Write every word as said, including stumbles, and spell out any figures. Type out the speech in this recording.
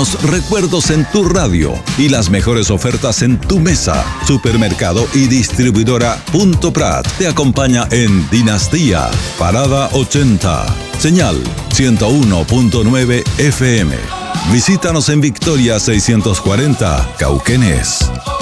buenos recuerdos en tu radio y las mejores ofertas en tu mesa. Supermercado y distribuidora Punto Prat te acompaña en Dinastía, Parada ochenta, señal ciento uno punto nueve F M. Visítanos en Victoria seiscientos cuarenta, Cauquenes.